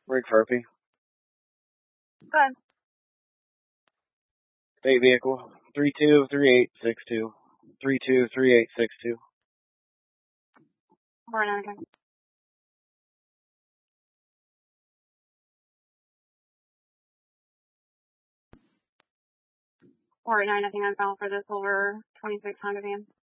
Rick Furphy. Go ahead. State vehicle 323862. 323862. Or another time. Or 9, nothing on file for the silver 26 Honda van.